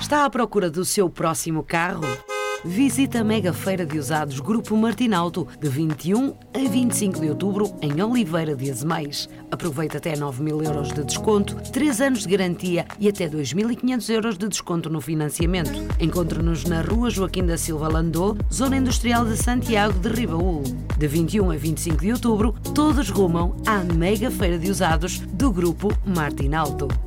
Está à procura do seu próximo carro? Visita a Mega Feira de Usados Grupo Martinauto de 21 a 25 de outubro em Oliveira de Azeméis. Aproveita até 9.000 euros de desconto, 3 anos de garantia e até 2.500 euros de desconto no financiamento. Encontre-nos na Rua Joaquim da Silva Landô, Zona Industrial de Santiago de Ribaúl. De 21 a 25 de outubro, todos rumam à Mega Feira de Usados do Grupo Martinauto.